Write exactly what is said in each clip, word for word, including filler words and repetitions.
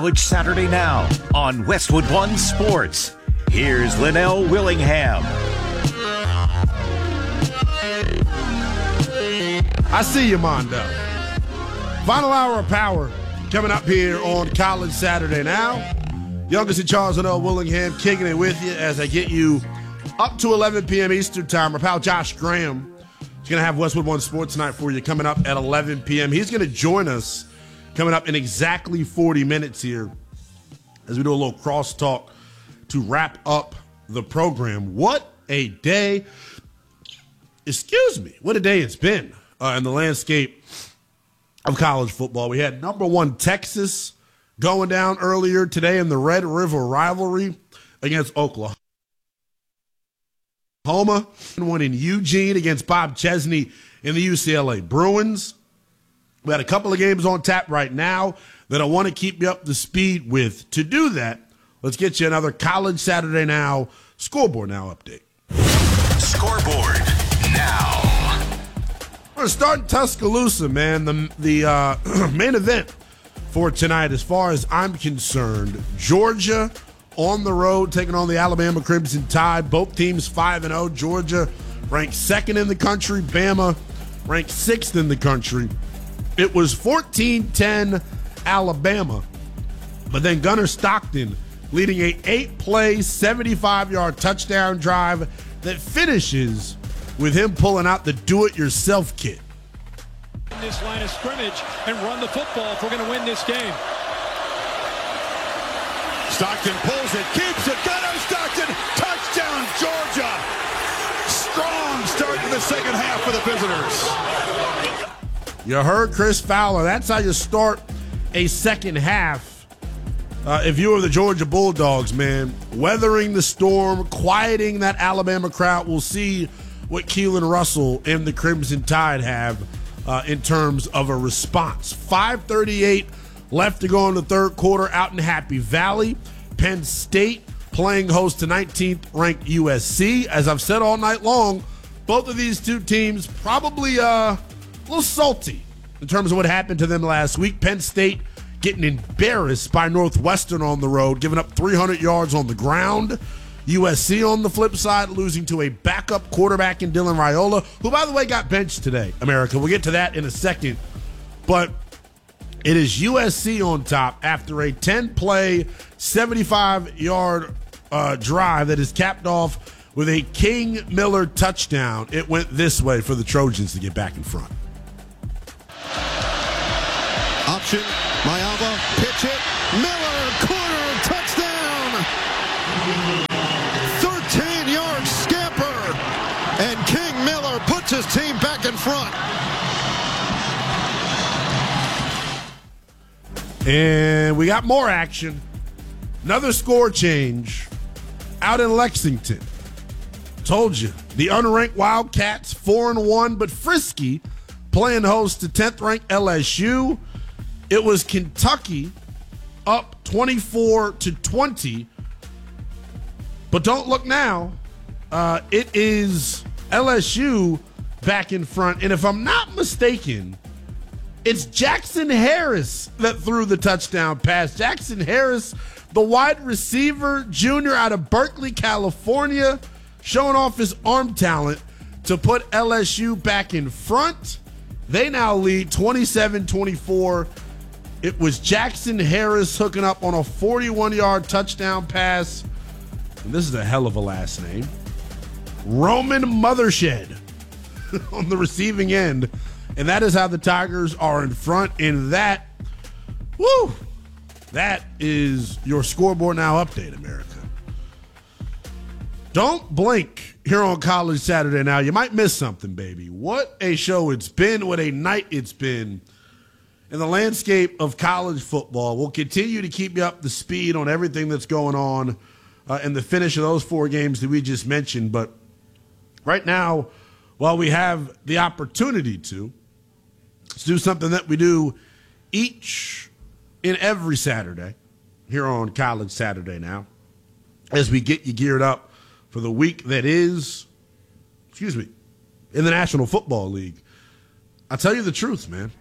College Saturday Now on Westwood One Sports. Here's Linnell Willingham. I see you, Mondo. Final hour of power coming up here on College Saturday Now. Youngest and Charles Linnell Willingham kicking it with you as I get you up to eleven p.m. Eastern Time. Our pal Josh Graham is going to have Westwood One Sports tonight for you coming up at eleven p.m. He's going to join us coming up in exactly forty minutes here as we do a little crosstalk to wrap up the program. What a day. Excuse me. What a day it's been uh, in the landscape of college football. We had number one Texas going down earlier today in the Red River rivalry against Oklahoma. One in Eugene against Bob Chesney in the U C L A Bruins. We had a couple of games on tap right now that I want to keep you up to speed with. To do that, let's get you another College Saturday Now Scoreboard Now update. Scoreboard Now. We're going to start in Tuscaloosa, man. The, the uh, main event for tonight, as far as I'm concerned, Georgia on the road taking on the Alabama Crimson Tide. Both teams five and oh. Georgia ranked second in the country. Bama ranked sixth in the country. It was fourteen ten Alabama, but then Gunnar Stockton leading a eight-play, seventy-five-yard touchdown drive that finishes with him pulling out the do-it-yourself kit. This line of scrimmage and run the football if we're going to win this game. Stockton pulls it, keeps it, Gunnar Stockton, touchdown Georgia. Strong start to the second half for the visitors. You heard Chris Fowler. That's how you start a second half. Uh, if you were the Georgia Bulldogs, man, weathering the storm, quieting that Alabama crowd. We'll see what Keelan Russell and the Crimson Tide have uh, in terms of a response. five thirty-eight left to go in the third quarter out in Happy Valley. Penn State playing host to nineteenth ranked U S C. As I've said all night long, both of these two teams probably uh, a little salty in terms of what happened to them last week. Penn State getting embarrassed by Northwestern on the road, giving up three hundred yards on the ground. U S C on the flip side, losing to a backup quarterback in Dylan Raiola, who, by the way, got benched today, America. We'll get to that in a second. But it is U S C on top after a ten-play, seventy-five-yard uh, drive that is capped off with a King Miller touchdown. It went this way for the Trojans to get back in front. Option, Mayava, pitch it, Miller, corner, touchdown! thirteen-yard scamper, and King Miller puts his team back in front. And we got more action. Another score change out in Lexington. Told you, the unranked Wildcats four and one, but frisky, playing host to tenth-ranked L S U. It was Kentucky up twenty-four to twenty. But don't look now. Uh, it is L S U back in front. And if I'm not mistaken, it's Jackson Harris that threw the touchdown pass. Jackson Harris, the wide receiver junior out of Berkeley, California, showing off his arm talent to put L S U back in front. They now lead twenty-seven twenty-four. It was Jackson Harris hooking up on a forty-one-yard touchdown pass. And this is a hell of a last name. Roman Mothershed on the receiving end. And that is how the Tigers are in front in that. Woo! That is your Scoreboard Now update, America. Don't blink here on College Saturday Now. You might miss something, baby. What a show it's been. What a night it's been in the landscape of college football. We'll continue to keep you up to speed on everything that's going on uh, in the finish of those four games that we just mentioned. But right now, while we have the opportunity to, let's do something that we do each and every Saturday here on College Saturday Now as we get you geared up for the week that is, excuse me, in the National Football League. I'll tell you the truth, man.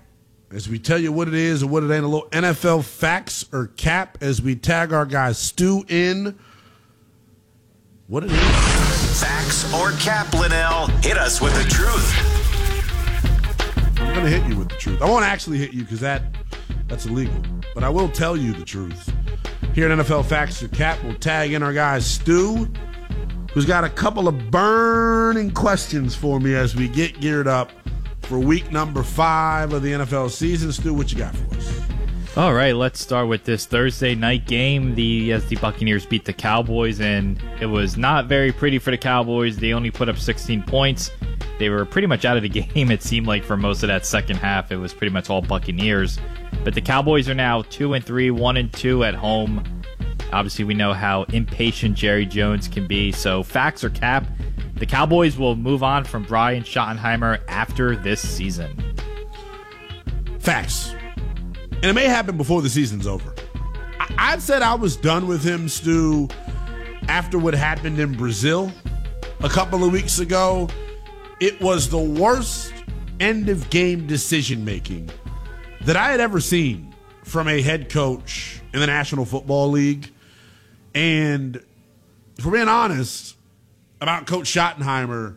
as we tell you what it is and what it ain't. A little N F L facts or cap as we tag our guy Stu in what it is. Facts or cap, Linnell? Hit us with the truth. I'm going to hit you with the truth. I won't actually hit you because that, that's illegal. But I will tell you the truth. Here at N F L Facts or Cap, we'll tag in our guy Stu, who's got a couple of burning questions for me as we get geared up for week number five of the N F L season. Stu, what you got for us? All right, let's start with this Thursday night game. The as the Buccaneers beat the Cowboys, and it was not very pretty for the Cowboys. They only put up sixteen points. They were pretty much out of the game, it seemed like, for most of that second half. It was pretty much all Buccaneers. But the Cowboys are now two and three, one and two at home. Obviously, we know how impatient Jerry Jones can be. So, facts or cap, the Cowboys will move on from Brian Schottenheimer after this season. Facts. And it may happen before the season's over. I, I said I was done with him, Stu, after what happened in Brazil a couple of weeks ago. It was the worst end-of-game decision-making that I had ever seen from a head coach in the National Football League. And if we're being honest about Coach Schottenheimer,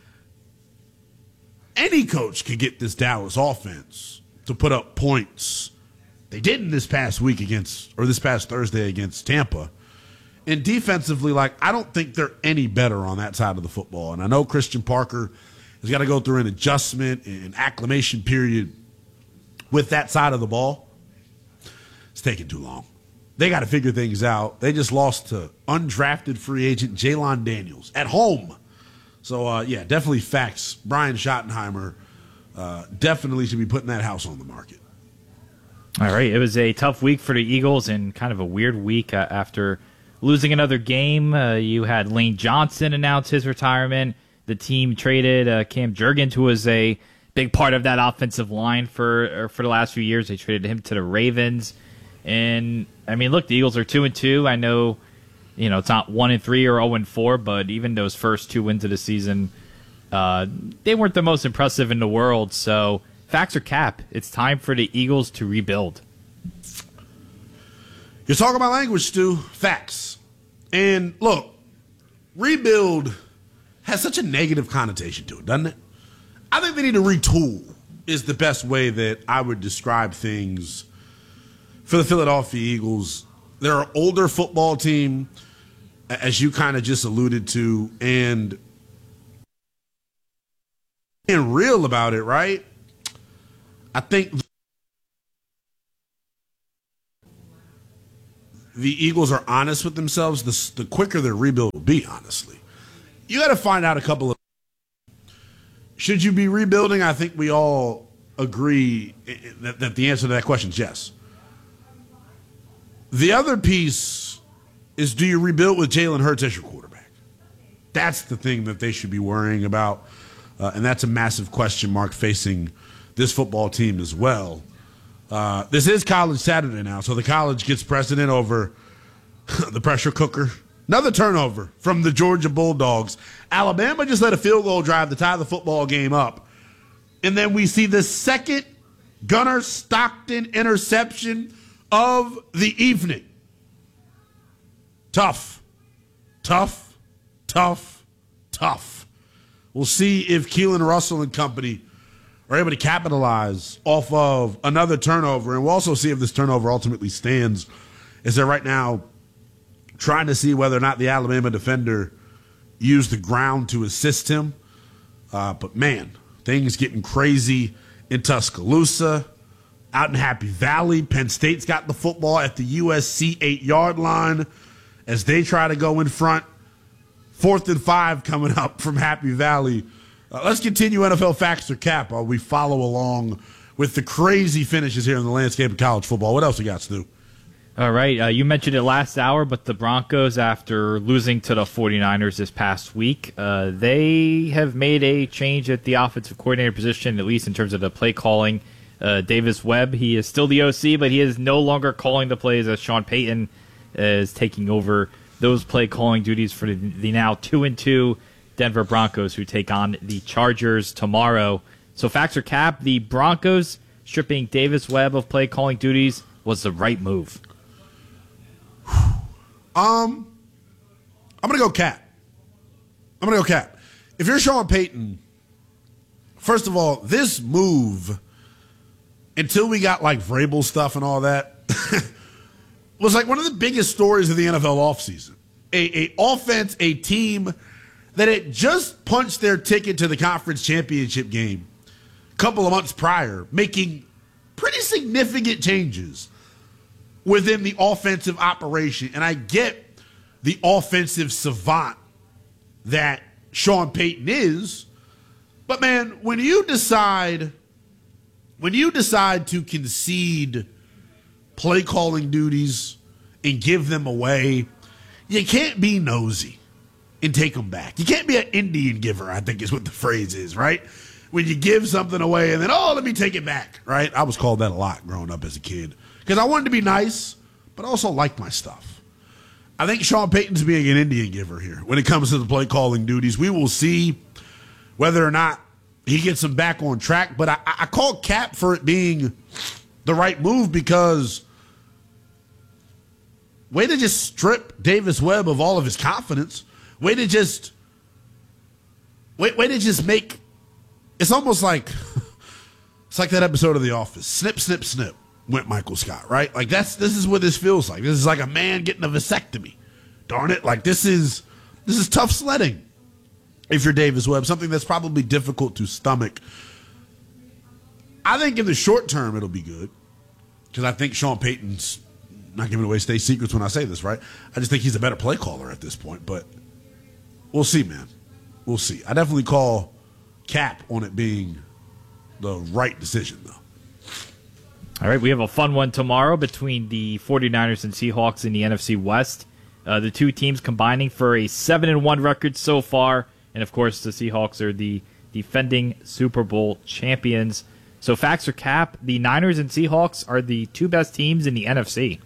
any coach could get this Dallas offense to put up points. They didn't this past week against, or this past Thursday against Tampa. And defensively, like, I don't think they're any better on that side of the football. And I know Christian Parker has got to go through an adjustment and acclimation period with that side of the ball. It's taking too long. They got to figure things out. They just lost to undrafted free agent Jalon Daniels at home. So, uh, yeah, definitely facts. Brian Schottenheimer uh, definitely should be putting that house on the market. All right, it was a tough week for the Eagles and kind of a weird week uh, after losing another game. Uh, you had Lane Johnson announce his retirement. The team traded uh, Cam Jurgens, who was a big part of that offensive line for for the last few years. They traded him to the Ravens. And, I mean, look, the Eagles are two and two. I know, you know, it's not one and three or oh and four, but even those first two wins of the season, uh, they weren't the most impressive in the world. So, facts or cap, it's time for the Eagles to rebuild. You're talking about language, Stu. Facts. And, look, rebuild has such a negative connotation to it, doesn't it? I think they need to retool is the best way that I would describe things for the Philadelphia Eagles. They're an older football team, as you kind of just alluded to, and being real about it, right? I think the Eagles are honest with themselves, the, the quicker their rebuild will be, honestly. You got to find out a couple of. Should you be rebuilding? I think we all agree that, that the answer to that question is yes. The other piece is, do you rebuild with Jalen Hurts as your quarterback? That's the thing that they should be worrying about, uh, and that's a massive question mark facing this football team as well. Uh, this is College Saturday now, so the college gets precedent over the pressure cooker. Another turnover from the Georgia Bulldogs. Alabama just let a field goal drive to tie the football game up. And then we see the second Gunnar Stockton interception of the evening. Tough. Tough. Tough. Tough. We'll see if Keelan Russell and company are able to capitalize off of another turnover. And we'll also see if this turnover ultimately stands, as they're right now trying to see whether or not the Alabama defender used the ground to assist him. Uh, but, man, things getting crazy in Tuscaloosa. Out in Happy Valley, Penn State's got the football at the U S C eight-yard line as they try to go in front. Fourth and five coming up from Happy Valley. Uh, let's continue N F L Facts or Cap while we follow along with the crazy finishes here in the landscape of college football. What else we got, Stu? All right, uh, you mentioned it last hour, but the Broncos, after losing to the 49ers this past week, uh, they have made a change at the offensive coordinator position, at least in terms of the play calling. Uh, Davis Webb, he is still the O C, but he is no longer calling the plays as Sean Payton is taking over those play calling duties for the, the now two and two Denver Broncos, who take on the Chargers tomorrow. So facts or cap, the Broncos stripping Davis Webb of play calling duties was the right move? Um, I'm going to go Cap. I'm going to go Cap. If you're Sean Payton, first of all, this move, until we got like Vrabel stuff and all that, was like one of the biggest stories of the N F L offseason. A, a offense, a team that had just punched their ticket to the conference championship game a couple of months prior, making pretty significant changes within the offensive operation. And I get the offensive savant that Sean Payton is, but man, when you decide, when you decide to concede play calling duties and give them away, you can't be nosy and take them back. You can't be an Indian giver, I think is what the phrase is, right? When you give something away and then, oh, let me take it back, right? I was called that a lot growing up as a kid because I wanted to be nice, but also like my stuff. I think Sean Payton's being an Indian giver here when it comes to the play calling duties. We will see whether or not he gets them back on track, but I, I call Cap for it being the right move because way to just strip Davis Webb of all of his confidence. Way to just, way, way to just make, it's almost like, it's like that episode of The Office. Snip, snip, snip, went Michael Scott, right? Like that's, this is what this feels like. This is like a man getting a vasectomy. Darn it. Like this is, this is tough sledding if you're Davis Webb, something that's probably difficult to stomach. I think in the short term, it'll be good because I think Sean Payton's not giving away state secrets when I say this, right? I just think he's a better play caller at this point, but we'll see, man. We'll see. I definitely call Cap on it being the right decision, though. All right, we have a fun one tomorrow between the 49ers and Seahawks in the N F C West. Uh, the two teams combining for a seven and one record so far, and of course the Seahawks are the defending Super Bowl champions. So facts or cap, the Niners and Seahawks are the two best teams in the N F C.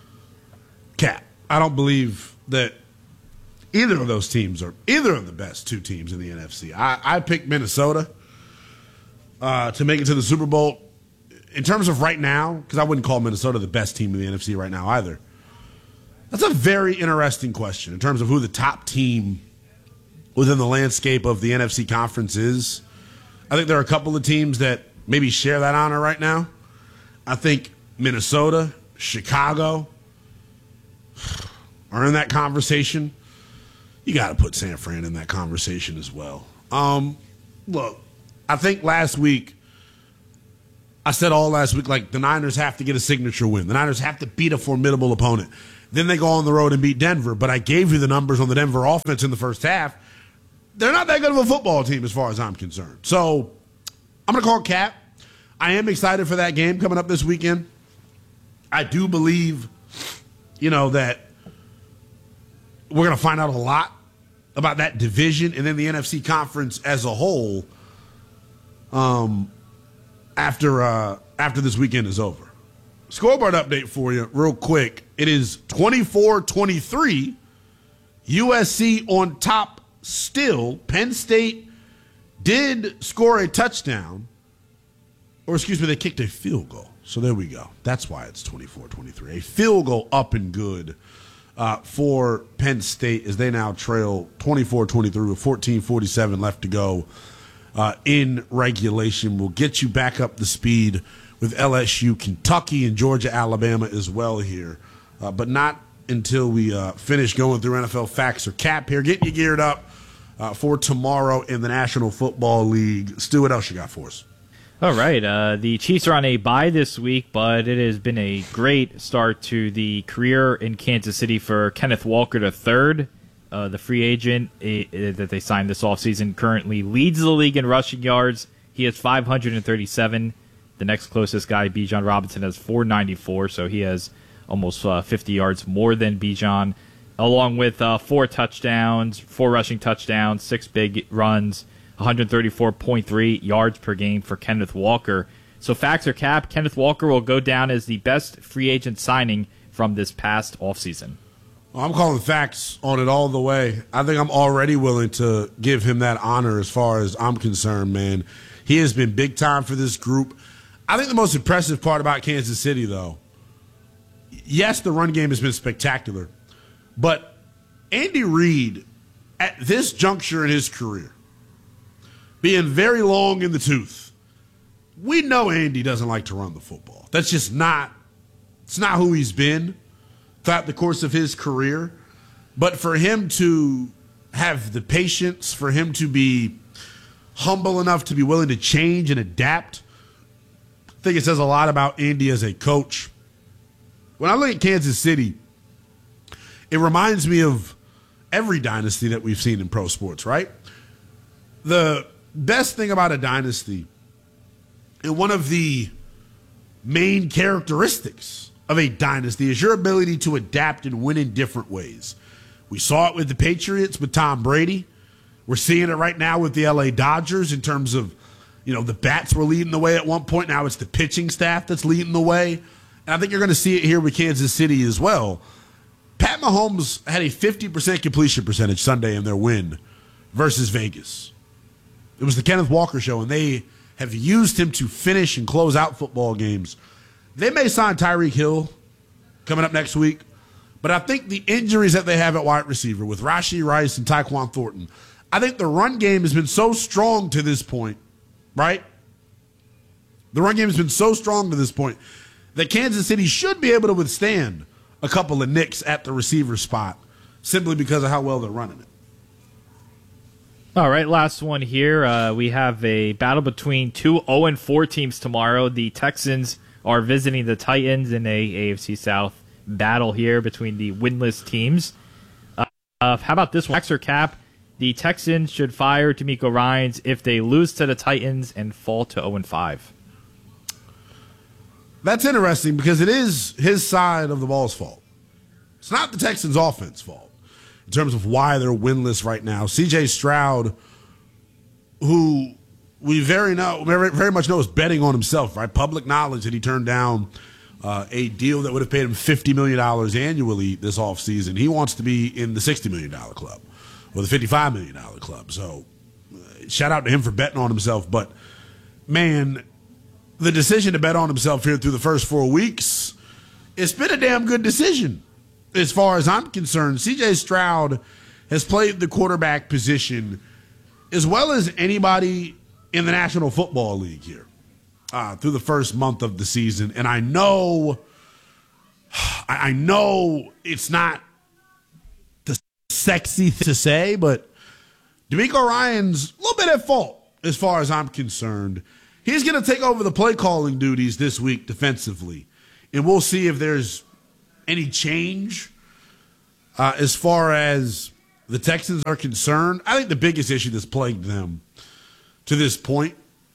Cap. I don't believe that either of those teams are either of the best two teams in the N F C. I, I picked Minnesota uh, to make it to the Super Bowl. In terms of right now, because I wouldn't call Minnesota the best team in the N F C right now either. That's a very interesting question in terms of who the top team within the landscape of the N F C conference is. I think there are a couple of teams that maybe share that honor right now. I think Minnesota, Chicago are in that conversation. You got to put San Fran in that conversation as well. Um, look, I think last week, I said all last week, like the Niners have to get a signature win. The Niners have to beat a formidable opponent. Then they go on the road and beat Denver. But I gave you the numbers on the Denver offense in the first half. They're not that good of a football team as far as I'm concerned. So I'm going to call Cap. I am excited for that game coming up this weekend. I do believe, you know, that we're going to find out a lot about that division and then the N F C conference as a whole um, after uh, after this weekend is over. Scoreboard update for you real quick. It is twenty-four twenty-three. U S C on top still. Penn State did score a touchdown. Or excuse me, they kicked a field goal. So there we go. That's why it's twenty-four twenty-three. A field goal up and good uh, for Penn State as they now trail twenty-four twenty-three with fourteen forty-seven left to go uh, in regulation. We'll get you back up to speed with L S U, Kentucky, and Georgia, Alabama as well here. Uh, but not until we uh, finish going through N F L facts or cap here. Getting you geared up uh, for tomorrow in the National Football League. Stu, what else you got for us? All right. Uh, the Chiefs are on a bye this week, but it has been a great start to the career in Kansas City for Kenneth Walker the third. Uh, the free agent it, it, that they signed this offseason currently leads the league in rushing yards. He has five hundred thirty-seven. The next closest guy, Bijan Robinson, has four ninety-four, so he has almost uh, fifty yards more than Bijan, along with uh, four touchdowns, four rushing touchdowns, six big runs, one thirty-four point three yards per game for Kenneth Walker. So facts or cap, Kenneth Walker will go down as the best free agent signing from this past offseason. Well, I'm calling facts on it all the way. I think I'm already willing to give him that honor as far as I'm concerned, man. He has been big time for this group. I think the most impressive part about Kansas City, though, yes, the run game has been spectacular, but Andy Reid, at this juncture in his career, being very long in the tooth, we know Andy doesn't like to run the football. That's just not, it's not who he's been throughout the course of his career. But for him to have the patience, for him to be humble enough to be willing to change and adapt, I think it says a lot about Andy as a coach. When I look at Kansas City, it reminds me of every dynasty that we've seen in pro sports, right? The best thing about a dynasty, and one of the main characteristics of a dynasty, is your ability to adapt and win in different ways. We saw it with the Patriots, with Tom Brady. We're seeing it right now with the L A Dodgers in terms of, you know, the bats were leading the way at one point. Now it's the pitching staff that's leading the way. And I think you're going to see it here with Kansas City as well. Pat Mahomes had a fifty percent completion percentage Sunday in their win versus Vegas. It was the Kenneth Walker show, and they have used him to finish and close out football games. They may sign Tyreek Hill coming up next week, but I think the injuries that they have at wide receiver with Rashee Rice and Tyquan Thornton, I think the run game has been so strong to this point, right? The run game has been so strong to this point that Kansas City should be able to withstand a couple of nicks at the receiver spot simply because of how well they're running it. All right, last one here. Uh, we have a battle between two oh and four teams tomorrow. The Texans are visiting the Titans in a A F C South battle here between the winless teams. Uh, uh, how about this one? Max or Cap? The Texans should fire DeMeco Ryans if they lose to the Titans and fall to oh and five. That's interesting because it is his side of the ball's fault. It's not the Texans' offense fault in terms of why they're winless right now. C J Stroud, who we very know, very, very much know is betting on himself, right? Public knowledge that he turned down uh, a deal that would have paid him fifty million dollars annually this offseason. He wants to be in the sixty million dollars club or the fifty-five million dollars club. So uh, shout out to him for betting on himself. But, man, the decision to bet on himself here through the first four weeks, it's been a damn good decision as far as I'm concerned. C J Stroud has played the quarterback position as well as anybody in the National Football League here uh, through the first month of the season. And I know, I know it's not the sexy thing to say, but DeMeco Ryans a little bit at fault as far as I'm concerned. He's going to take over the play calling duties this week defensively, and we'll see if there's any change uh, as far as the Texans are concerned. I think the biggest issue that's plagued them to this point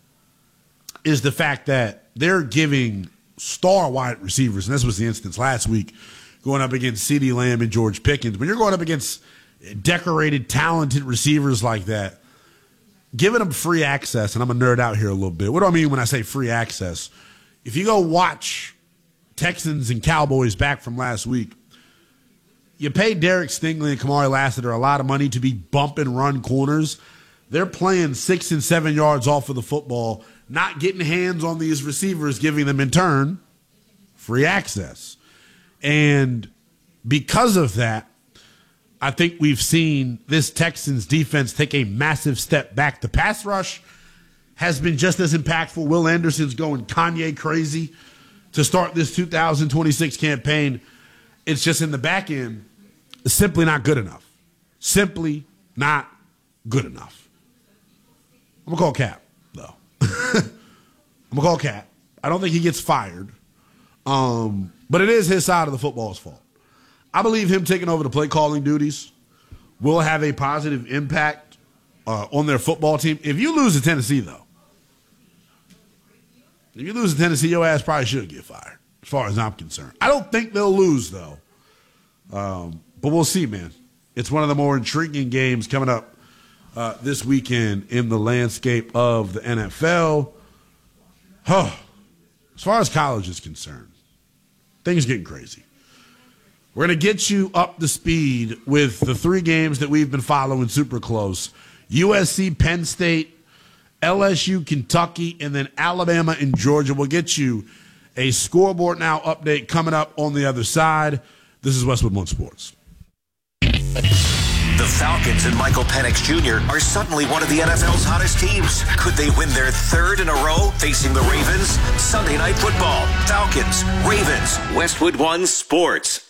is the fact that they're giving star wide receivers, and this was the instance last week, going up against CeeDee Lamb and George Pickens. When you're going up against decorated, talented receivers like that, giving them free access, and I'm going to nerd out here a little bit. What do I mean when I say free access? If you go watch Texans and Cowboys back from last week, you pay Derek Stingley and Kamari Lassiter a lot of money to be bump and run corners. They're playing six and seven yards off of the football, not getting hands on these receivers, giving them in turn free access. And because of that, I think we've seen this Texans defense take a massive step back. The pass rush has been just as impactful. Will Anderson's going Kanye crazy to start this two thousand twenty-six campaign. It's just in the back end, it's simply not good enough. Simply not good enough. I'm going to call Cap, though. I'm going to call Cap. I don't think he gets fired. Um, but it is his side of the football's fault. I believe him taking over the play calling duties will have a positive impact uh, on their football team. If you lose to Tennessee, though, if you lose to Tennessee, your ass probably should get fired, as far as I'm concerned. I don't think they'll lose, though. Um, but we'll see, man. It's one of the more intriguing games coming up uh, this weekend in the landscape of the N F L. Oh, as far as college is concerned, things getting crazy. We're going to get you up to speed with the three games that we've been following super close. U S C, Penn State, L S U, Kentucky, and then Alabama and Georgia. We'll get you a Scoreboard Now update coming up on the other side. This is Westwood One Sports. The Falcons and Michael Penix Junior are suddenly one of the N F L's hottest teams. Could they win their third in a row facing the Ravens? Sunday Night Football. Falcons, Ravens, Westwood One Sports.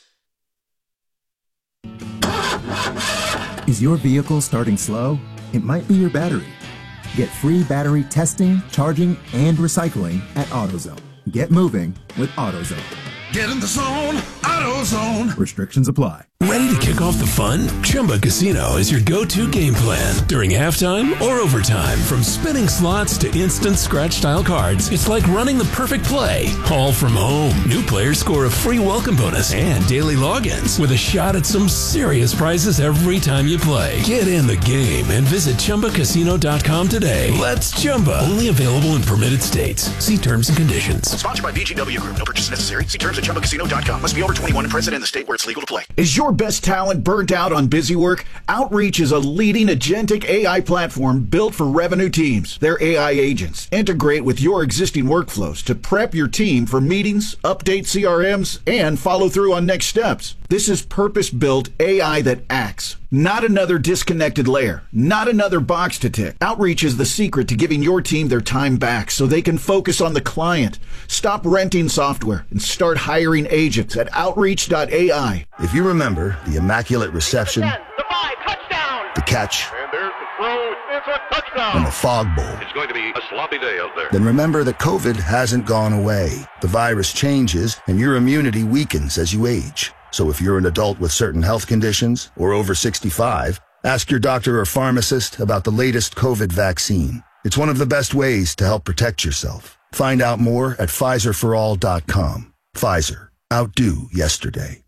Is your vehicle starting slow? It might be your battery. Get free battery testing, charging, and recycling at AutoZone. Get moving with AutoZone. Get in the zone, AutoZone. Restrictions apply. Ready to kick off the fun? Chumba Casino is your go-to game plan. During halftime or overtime, from spinning slots to instant scratch-style cards, it's like running the perfect play, all from home. New players score a free welcome bonus and daily logins with a shot at some serious prizes every time you play. Get in the game and visit Chumba Casino dot com today. Let's Chumba. Only available in permitted states. See terms and conditions. Sponsored by B G W Group. No purchase necessary. See terms at Chumba Casino dot com. Must be over twenty-one and present in the state where it's legal to play. Is your best talent burnt out on busy work? Outreach is a leading agentic A I platform built for revenue teams. Their A I agents integrate with your existing workflows to prep your team for meetings, update C R Ms, and follow through on next steps. This is purpose-built A I that acts. Not another disconnected layer. Not another box to tick. Outreach is the secret to giving your team their time back so they can focus on the client. Stop renting software and start hiring agents at outreach dot A I. If you remember the immaculate reception, the five, touchdown, the catch, and there's the throw, it's a touchdown, and the fog bowl, it's going to be a sloppy day out there. Then remember that COVID hasn't gone away. The virus changes and your immunity weakens as you age. So if you're an adult with certain health conditions or over sixty-five, ask your doctor or pharmacist about the latest COVID vaccine. It's one of the best ways to help protect yourself. Find out more at Pfizer for all dot com. Pfizer. Outdo yesterday.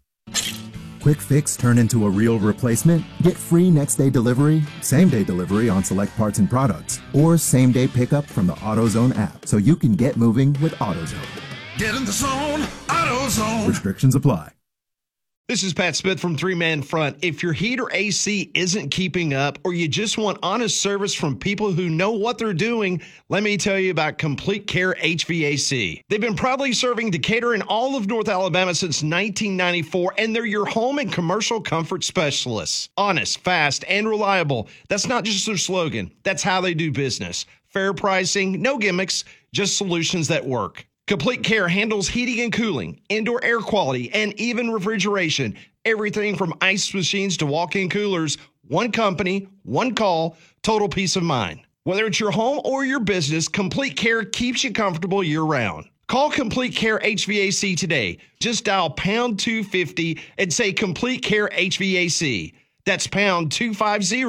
Quick fix turn into a real replacement? Get free next day delivery, same day delivery on select parts and products, or same day pickup from the AutoZone app so you can get moving with AutoZone. Get in the zone, AutoZone. Restrictions apply. This is Pat Smith from Three Man Front. If your heat or A C isn't keeping up, or you just want honest service from people who know what they're doing, let me tell you about Complete Care H V A C. They've been proudly serving Decatur and all of North Alabama since nineteen ninety-four, and they're your home and commercial comfort specialists. Honest, fast, and reliable. That's not just their slogan. That's how they do business. Fair pricing, no gimmicks, just solutions that work. Complete Care handles heating and cooling, indoor air quality, and even refrigeration. Everything from ice machines to walk-in coolers. One company, one call, total peace of mind. Whether it's your home or your business, Complete Care keeps you comfortable year-round. Call Complete Care H V A C today. Just dial pound two fifty and say Complete Care H V A C. That's pound two fifty.